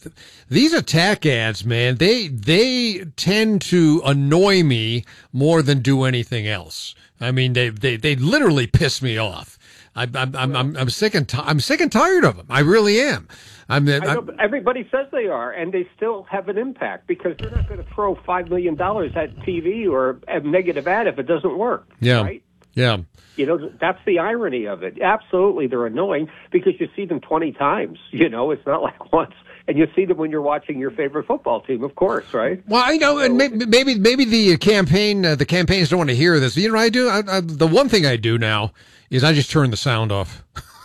these attack ads, man, they they tend to annoy me more than do anything else. I mean, they they, they literally piss me off. I'm I'm I'm I'm, I'm sick and t- I'm sick and tired of them. I really am. I'm, I'm, I know, but everybody says they are, and they still have an impact because they're not going to throw five million dollars at T V or a negative ad if it doesn't work. Yeah. Right? Yeah. You know, that's the irony of it. Absolutely, they're annoying because you see them twenty times. You know, it's not like once. And you see them when you're watching your favorite football team, of course, right? Well, I know, and maybe maybe, maybe the campaign, uh, the campaigns don't want to hear this. You know what I do? I, I, the one thing I do now is I just turn the sound off.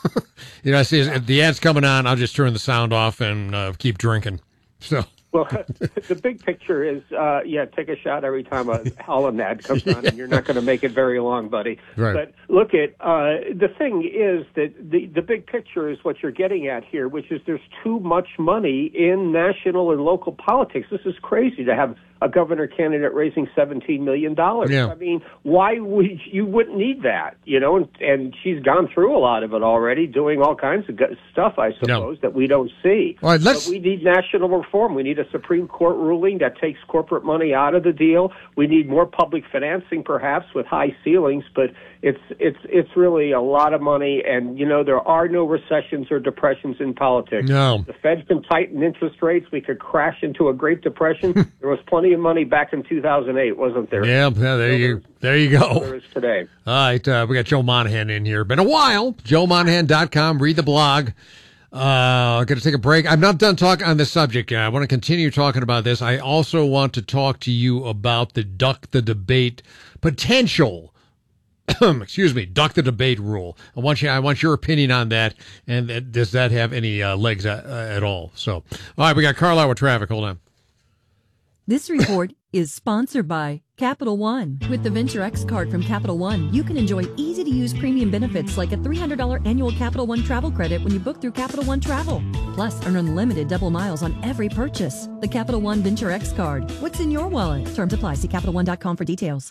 You know, I see if the ad's coming on, I'll just turn the sound off and uh, keep drinking. So. Well, the big picture is, uh, yeah, take a shot every time a Holland ad comes on, and you're not going to make it very long, buddy. Right. But look, at uh, the thing is that the the big picture is what you're getting at here, which is there's too much money in national and local politics. This is crazy to have a governor candidate raising seventeen million dollars. Yeah. I mean, why would you wouldn't need that, you know? And, and she's gone through a lot of it already, doing all kinds of good stuff, I suppose, that we don't see. All right, let's... But we need national reform. We need a Supreme Court ruling that takes corporate money out of the deal. We need more public financing, perhaps, with high ceilings. But it's it's it's really a lot of money, and you know there are no recessions or depressions in politics. No. The Fed can tighten interest rates. We could crash into a Great Depression. There was plenty of money back in two thousand eight, wasn't there? Yeah, yeah there you there you go. There is today. All right, uh, we got Joe Monahan in here. Been a while. Joe Monahan dot com. Read the blog. Uh, going to take a break. I'm not done talking on this subject. I want to continue talking about this. I also want to talk to you about the duck the debate potential. Excuse me, duck the debate rule. I want you. I want your opinion on that. And uh, does that have any uh, legs at, uh, at all? So, all right, we got Carlisle with traffic. Hold on. This report is sponsored by Capital One. With the Venture X card from Capital One, you can enjoy easy-to-use premium benefits like a three hundred dollars annual Capital One travel credit when you book through Capital One Travel. Plus, earn unlimited double miles on every purchase. The Capital One Venture X card. What's in your wallet? Terms apply. See Capital One dot com for details.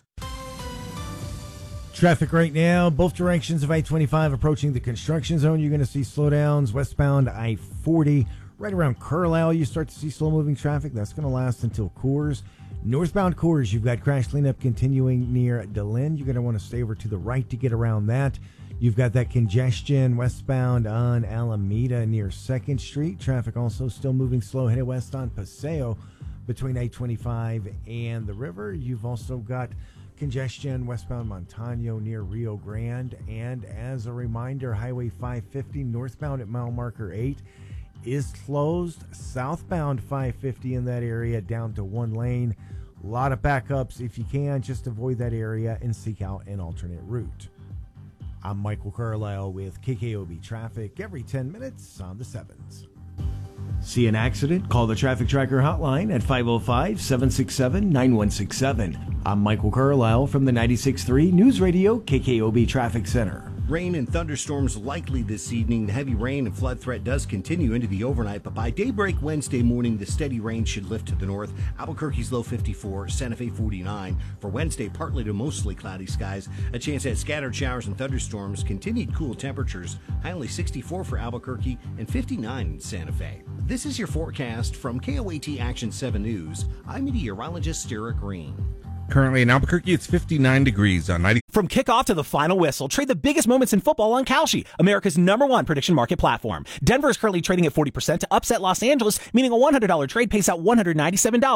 Traffic right now, both directions of I twenty-five approaching the construction zone. You're going to see slowdowns westbound I forty. Right around Carlisle, you start to see slow-moving traffic. That's going to last until Coors. Northbound Coors, you've got crash cleanup continuing near DeLynn. You're going to want to stay over to the right to get around that. You've got that congestion westbound on Alameda near second Street. Traffic also still moving slow headed west on Paseo between I twenty-five and the river. You've also got congestion westbound Montano near Rio Grande. And as a reminder, Highway five fifty northbound at mile marker eight is closed. Southbound five fifty in that area down to one lane. A lot of backups. If you can, just avoid that area and seek out an alternate route. I'm Michael Carlisle with K K O B Traffic every ten minutes on the sevens. See an accident? Call the Traffic Tracker hotline at five oh five, seven six seven, nine one six seven. I'm Michael Carlisle from the ninety-six point three News Radio K K O B Traffic Center. Rain and thunderstorms likely this evening. The heavy rain and flood threat does continue into the overnight, but by daybreak Wednesday morning, the steady rain should lift to the north. Albuquerque's low fifty-four, Santa Fe forty-nine. For Wednesday, partly to mostly cloudy skies. A chance at scattered showers and thunderstorms. Continued cool temperatures. High only sixty-four for Albuquerque and fifty-nine in Santa Fe. This is your forecast from K O A T Action seven News. I'm meteorologist Sarah Green. Currently in Albuquerque, it's fifty-nine degrees on ninety. From kickoff to the final whistle, trade the biggest moments in football on Kalshi, America's number one prediction market platform. Denver is currently trading at forty percent to upset Los Angeles, meaning a one hundred dollars trade pays out one hundred ninety-seven dollars.